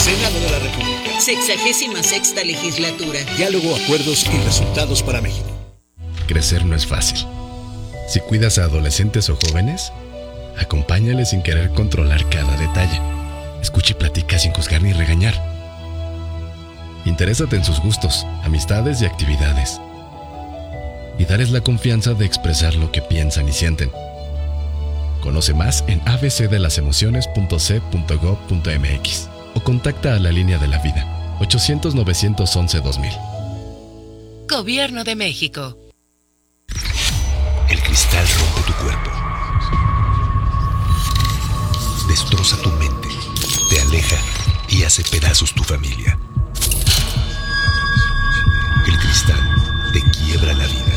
Senado de la República. 66ª legislatura. Diálogo, acuerdos y resultados para México. Crecer no es fácil. Si cuidas a adolescentes o jóvenes, acompáñales sin querer controlar cada detalle. Escucha y platica sin juzgar ni regañar. Interésate en sus gustos, amistades y actividades. Y darles la confianza de expresar lo que piensan y sienten. Conoce más en abcdelasemociones.c.gov.mx o contacta a la Línea de la Vida, 800-911-2000. Gobierno de México. El cristal rompe tu cuerpo. Destroza tu mente, te aleja y hace pedazos tu familia. El cristal te quiebra la vida.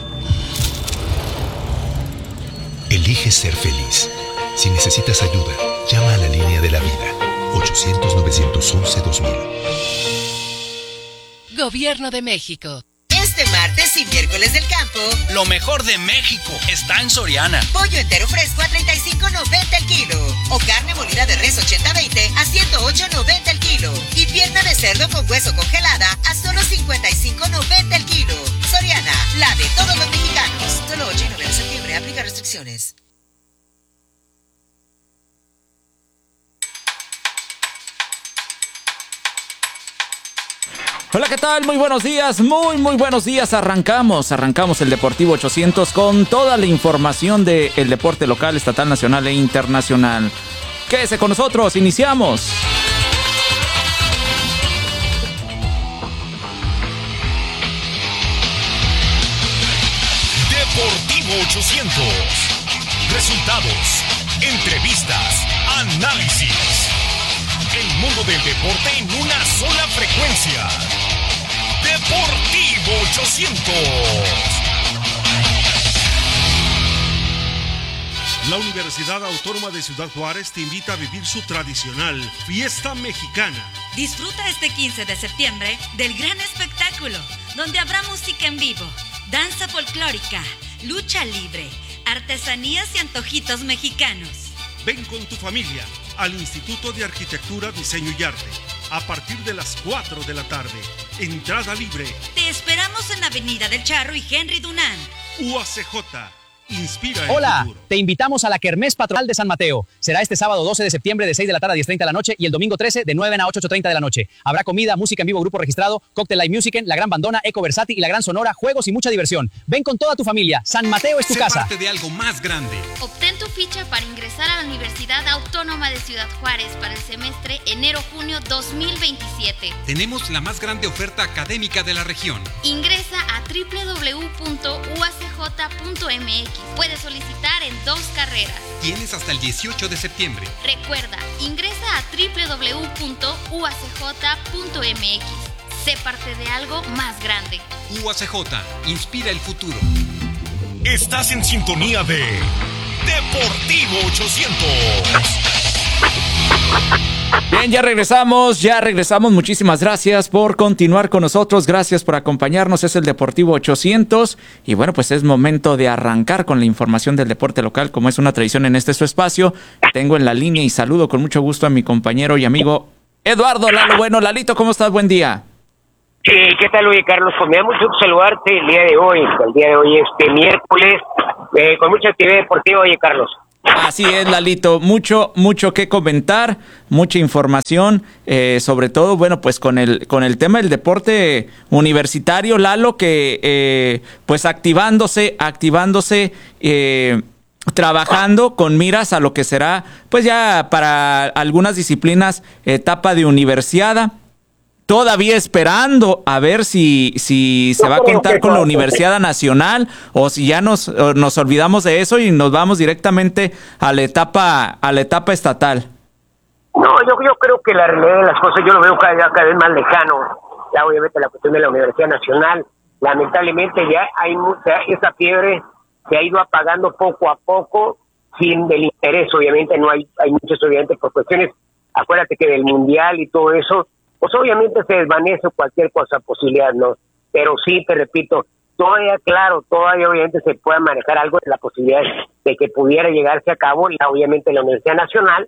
Elige ser feliz. Si necesitas ayuda, llama a la Línea de la Vida, 800-911-2000. Gobierno de México. Este martes y miércoles del campo, lo mejor de México está en Soriana. Pollo entero fresco a $35.90 el kilo. O carne molida de res 80-20 a $108.90 el kilo. Y pierna de cerdo con hueso congelada a solo $55.90 el kilo. Soriana, la de todos los mexicanos. Solo 8 y 9 de septiembre. Aplica restricciones. Hola, ¿qué tal? Muy buenos días, muy buenos días. Arrancamos el Deportivo 800 con toda la información del deporte local, estatal, nacional e internacional. Quédese con nosotros, iniciamos. Deportivo 800. Resultados, entrevistas, análisis. El mundo del deporte en una sola frecuencia. Deportivo 800. La Universidad Autónoma de Ciudad Juárez te invita a vivir su tradicional fiesta mexicana. Disfruta este 15 de septiembre del gran espectáculo, donde habrá música en vivo, danza folclórica, lucha libre, artesanías y antojitos mexicanos. Ven con tu familia al Instituto de Arquitectura, Diseño y Arte a partir de las 4 de la tarde. Entrada libre. Te esperamos en Avenida del Charro y Henry Dunant. UACJ. Inspira el Hola, futuro. te invitamos a la Kermés Patronal de San Mateo. Será este sábado 12 de septiembre de 6 de la tarde a 10:30 de la noche y el domingo 13 de 9 a 8:30 de la noche. Habrá comida, música en vivo, grupo registrado, cóctel live music, la gran bandona, Eco Versati y la gran sonora, juegos y mucha diversión. Ven con toda tu familia. San Mateo es tu casa. Sé parte de algo más grande. Obtén tu ficha para ingresar a la Universidad Autónoma de Ciudad Juárez para el semestre enero-junio 2027. Tenemos la más grande oferta académica de la región. Ingresa a www.uacj.mx. Puedes solicitar en 2 carreras. Tienes hasta el 18 de septiembre. Recuerda, ingresa a www.uacj.mx. Sé parte de algo más grande. UACJ, inspira el futuro. Estás en sintonía de Deportivo 800. Bien, ya regresamos. Muchísimas gracias por continuar con nosotros. Gracias por acompañarnos. Es el Deportivo 800. Y bueno, pues es momento de arrancar con la información del deporte local, como es una tradición en este su espacio. Tengo en la línea y saludo con mucho gusto a mi compañero y amigo Eduardo Lalo Bueno. Lalito, ¿cómo estás? Buen día. Sí, ¿qué tal, oye, Carlos? Pues me da mucho gusto saludarte el día de hoy, miércoles, con mucha actividad deportiva, oye, Carlos. Así es, Lalito, mucho que comentar, mucha información, sobre todo, bueno, pues con el tema del deporte universitario, Lalo, que pues activándose, trabajando con miras a lo que será, pues ya para algunas disciplinas, etapa de universiada. Todavía esperando a ver si se va a contar con la Universidad Nacional o si ya nos olvidamos de eso y nos vamos directamente a la etapa estatal. No, yo creo que la realidad de las cosas yo lo veo cada vez más lejano. Ya obviamente la cuestión de la Universidad Nacional, lamentablemente ya hay esa fiebre se ha ido apagando poco a poco sin del interés. Obviamente no hay muchos estudiantes por cuestiones, acuérdate que del Mundial y todo eso, pues obviamente se desvanece cualquier posibilidad, ¿no? Pero sí, te repito, todavía obviamente se puede manejar algo de la posibilidad de que pudiera llegarse a cabo, obviamente la Universidad Nacional,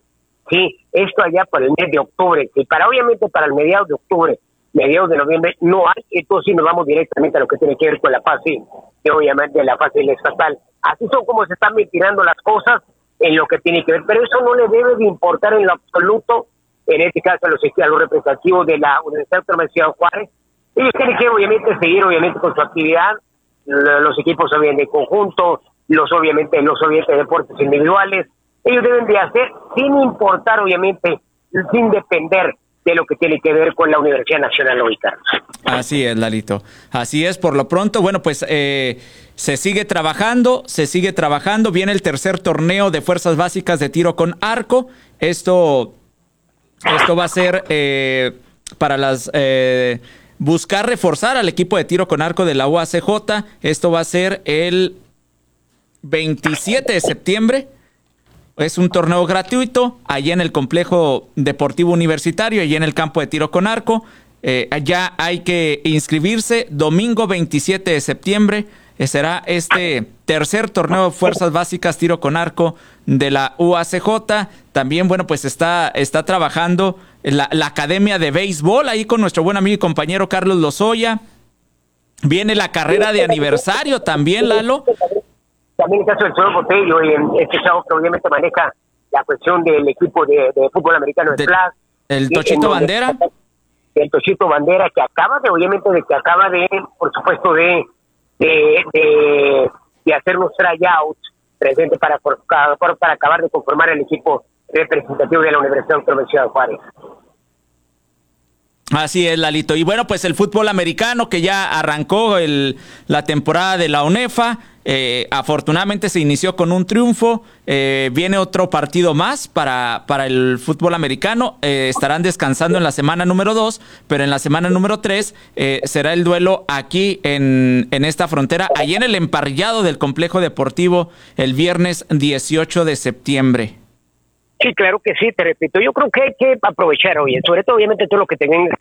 sí, esto allá por el mes de octubre, y obviamente para el mediados de octubre, mediados de noviembre, no hay, entonces sí nos vamos directamente a lo que tiene que ver con la fase, obviamente la fase estatal. Así son como se están ventilando las cosas en lo que tiene que ver, pero eso no le debe de importar en lo absoluto, en este caso a los representativos de la Universidad Autónoma de Ciudad Juárez. Ellos tienen que obviamente seguir obviamente con su actividad, los equipos obviamente de conjunto, los obviamente deportes individuales, ellos deben de hacer sin importar obviamente, sin depender de lo que tiene que ver con la Universidad Nacional hoy, Carlos. Así es, Lalito. Así es, por lo pronto, bueno, pues se sigue trabajando, viene el tercer torneo de Fuerzas Básicas de Tiro con Arco. Esto va a ser para las... buscar reforzar al equipo de tiro con arco de la UACJ. Esto va a ser el 27 de septiembre. Es un torneo gratuito allá en el complejo deportivo universitario, allá en el campo de tiro con arco. Ya hay que inscribirse. Domingo 27 de septiembre será este tercer torneo de Fuerzas Básicas Tiro con Arco de la UACJ. También, bueno, pues está trabajando la Academia de Béisbol ahí con nuestro buen amigo y compañero Carlos Lozoya. Viene la carrera de aniversario también, Lalo. También el caso del señor Botello, este chavo que obviamente maneja la cuestión del equipo de fútbol americano de Flag. El Tochito Bandera. El Tochito Bandera, que acaba de, por supuesto, de hacer unos tryouts presente para acabar de conformar el equipo representativo de la Universidad Autónoma de Ciudad Juárez. Así es, Lalito. Y bueno, pues el fútbol americano que ya arrancó la temporada de la UNEFA. Afortunadamente se inició con un triunfo. Viene otro partido más para el fútbol americano. Estarán descansando en la semana número 2, pero en la semana número 3 será el duelo aquí en esta frontera, allí en el emparrillado del complejo deportivo el viernes 18 de septiembre. Sí, claro que sí, te repito, yo creo que hay que aprovechar, sobre todo obviamente todo lo que te venga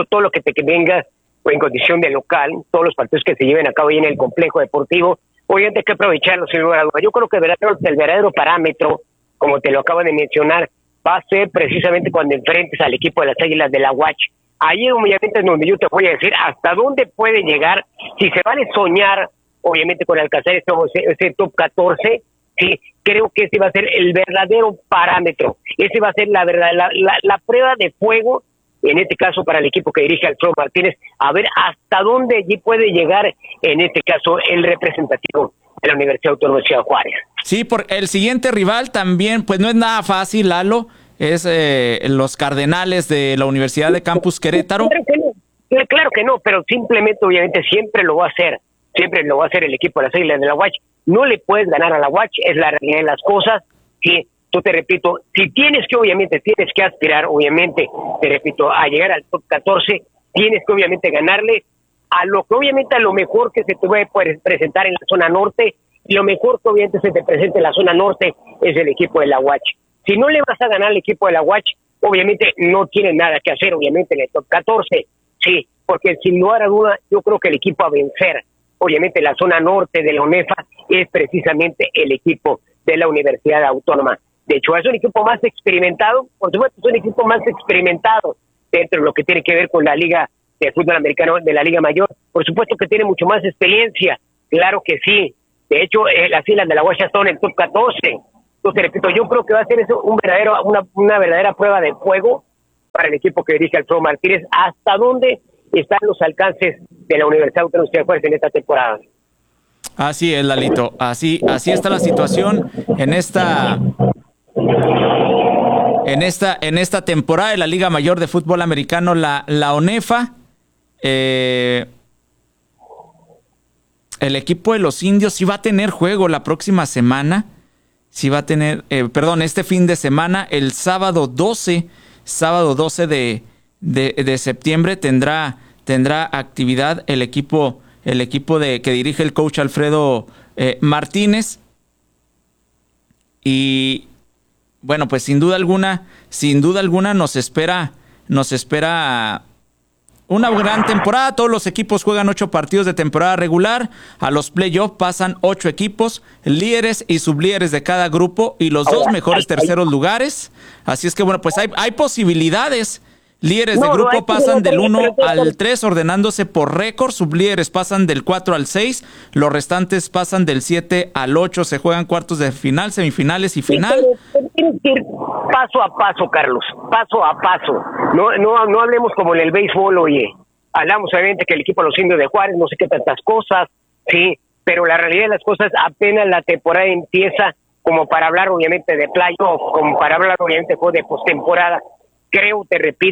en condición de local, todos los partidos que se lleven a cabo ahí en el complejo deportivo, obviamente hay que aprovecharlo sin lugar a dudas. Yo creo que el verdadero parámetro, como te lo acabo de mencionar, va a ser precisamente cuando enfrentes al equipo de las Águilas de la UACH. Ahí obviamente es donde yo te voy a decir hasta dónde puede llegar, si se vale soñar, obviamente con alcanzar ese top 14. Sí, creo que ese va a ser el verdadero parámetro. Ese va a ser la prueba de fuego, en este caso para el equipo que dirige Alfredo Martínez, a ver hasta dónde allí puede llegar, en este caso, el representativo de la Universidad Autónoma de Ciudad Juárez. Sí, por el siguiente rival también, pues no es nada fácil, Lalo, es los Cardenales de la Universidad de Campus Querétaro. Claro que no, pero simplemente, obviamente, siempre lo va a hacer el equipo de las Águilas de la UACH. No le puedes ganar a la UACH, es la realidad de las cosas. Sí, tú te repito, si tienes que aspirar, obviamente, te repito, a llegar al top 14, tienes que obviamente ganarle a lo mejor que se te puede presentar en la zona norte, y lo mejor que obviamente se te presente en la zona norte es el equipo de la UACH. Si no le vas a ganar al equipo de la UACH, obviamente no tiene nada que hacer, obviamente, en el top 14, sí, porque sin lugar a duda, yo creo que el equipo a vencer, obviamente la zona norte de la UNEFA, es precisamente el equipo de la Universidad Autónoma. De hecho, es un equipo más experimentado, por supuesto, es un equipo más experimentado dentro de lo que tiene que ver con la Liga de Fútbol Americano de la Liga Mayor. Por supuesto que tiene mucho más experiencia, claro que sí. De hecho, las Islas de la UACH están en el top 14. Entonces, repito, yo creo que va a ser eso una verdadera prueba de fuego para el equipo que dirige Alfredo Martínez, hasta dónde están los alcances de la Universidad Autónoma de Juárez en esta temporada. Así es, Lalito, así está la situación en esta temporada de la Liga Mayor de Fútbol Americano, la UNEFA. El equipo de los indios sí va a tener juego la próxima semana, sí va a tener, este fin de semana, el sábado 12 de septiembre tendrá actividad el equipo que dirige el coach Alfredo Martínez. Y bueno, pues sin duda alguna nos espera una gran temporada. Todos los equipos juegan 8 partidos de temporada regular. A los playoffs pasan 8 equipos, líderes y sublíderes de cada grupo y los 2 mejores terceros lugares. Así es que, bueno, pues hay posibilidades. Líderes de grupo pasan del 1 al 3 ordenándose por récord, sublíderes pasan del 4 al 6, los restantes pasan del 7 al 8, se juegan cuartos de final, semifinales y final. Tienes que ir paso a paso, Carlos, paso a paso. No hablemos como en el béisbol, oye. Hablamos obviamente que el equipo de los Indios de Juárez, no sé qué tantas cosas, sí, pero la realidad de las cosas apenas la temporada empieza como para hablar obviamente de playoff, como para hablar obviamente de postemporada. Creo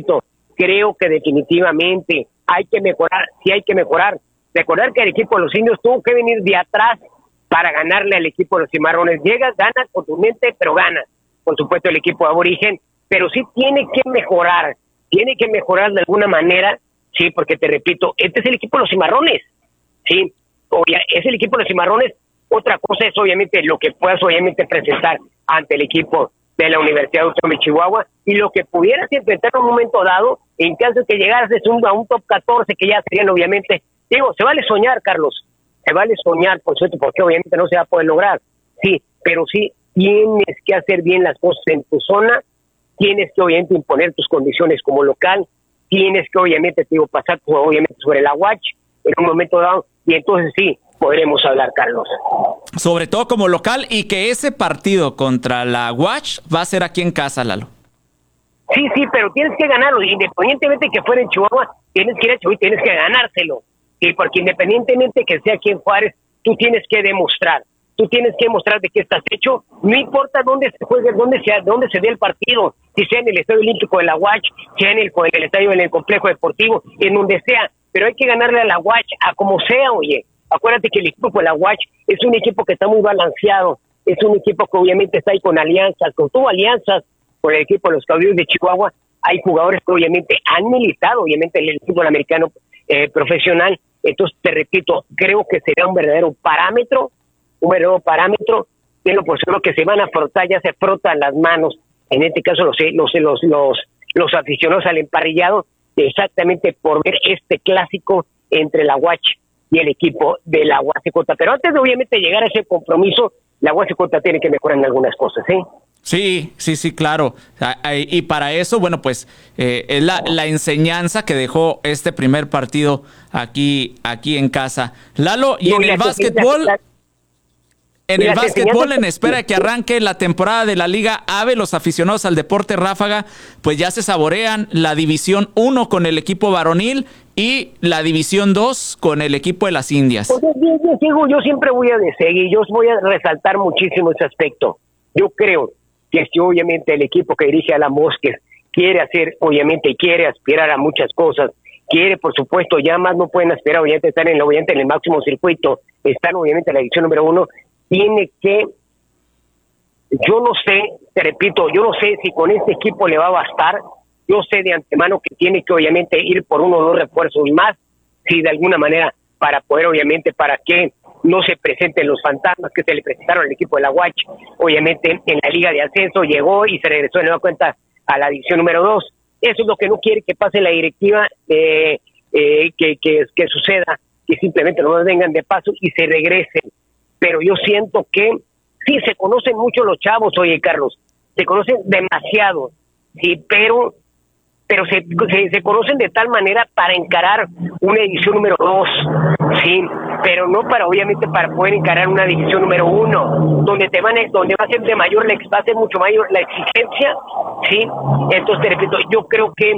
que definitivamente hay que mejorar, sí hay que mejorar. Recordar que el equipo de los Indios tuvo que venir de atrás para ganarle al equipo de los Cimarrones. Llegas, ganas contundente, pero ganas. Por supuesto el equipo de Aborigen, pero sí tiene que mejorar de alguna manera, sí, porque te repito, este es el equipo de los Cimarrones, sí, es el equipo de los Cimarrones. Otra cosa es obviamente lo que puedas obviamente presentar ante el equipo de la Universidad Autónoma de Chihuahua y lo que pudieras enfrentar en un momento dado en caso de que llegaras a un top 14, que ya serían obviamente, se vale soñar, Carlos, se vale soñar, por cierto, porque obviamente no se va a poder lograr, sí, pero sí tienes que hacer bien las cosas en tu zona, tienes que obviamente imponer tus condiciones como local, tienes que obviamente pasar obviamente sobre la watch en un momento dado, y entonces sí, podremos hablar, Carlos. Sobre todo como local, y que ese partido contra la Watch va a ser aquí en casa, Lalo. Sí, pero tienes que ganarlo, independientemente que fuera en Chihuahua, tienes que ir a Chihuahua y tienes que ganárselo, sí, porque independientemente que sea aquí en Juárez, tú tienes que demostrar de qué estás hecho, no importa dónde se juegue, dónde se dé el partido, si sea en el Estadio Olímpico de la Watch, sea en el estadio, en el complejo deportivo, en donde sea, pero hay que ganarle a la Watch, a como sea, oye. Acuérdate que el equipo de la Watch es un equipo que está muy balanceado, es un equipo que obviamente está ahí con alianzas, tuvo alianzas con el equipo de los Caudillos de Chihuahua. Hay jugadores que obviamente han militado obviamente en el fútbol americano profesional. Entonces te repito, creo que será un verdadero parámetro, tengo por seguro que se van a frotar, ya se frotan las manos, en este caso los aficionados al emparrillado, exactamente por ver este clásico entre la Watch y el equipo de la UACJ. Pero antes de obviamente llegar a ese compromiso, la UACJ tiene que mejorar en algunas cosas, ¿sí? Sí, claro. Y para eso, bueno, pues es la enseñanza que dejó este primer partido aquí en casa. Lalo, y en el básquetbol... En espera de que arranque la temporada de la Liga AVE, los aficionados al deporte ráfaga, pues ya se saborean la División 1 con el equipo varonil y la División 2 con el equipo de las Indias. Yo siempre voy a seguir, yo voy a resaltar muchísimo ese aspecto. Yo creo que si obviamente el equipo que dirige Alan Bosques quiere hacer, obviamente, quiere aspirar a muchas cosas, quiere, por supuesto, ya más no pueden aspirar, obviamente, estar en el máximo circuito, están obviamente en la división número 1, tiene que, yo no sé, te repito, yo no sé si con este equipo le va a bastar, yo sé de antemano que tiene que obviamente ir por 1 o 2 refuerzos más, si de alguna manera, para poder obviamente, para que no se presenten los fantasmas que se le presentaron al equipo de la Watch, obviamente en la Liga de Ascenso llegó y se regresó de nueva cuenta a la división número 2, eso es lo que no quiere que pase la directiva, que suceda, que simplemente no vengan de paso y se regresen. Pero yo siento que sí se conocen mucho los chavos, oye, Carlos, se conocen demasiado, sí, pero se conocen de tal manera para encarar una división número 2, sí, pero no para, obviamente, para poder encarar una división número 1, donde va a ser mucho mayor la exigencia, sí. Entonces te repito, yo creo que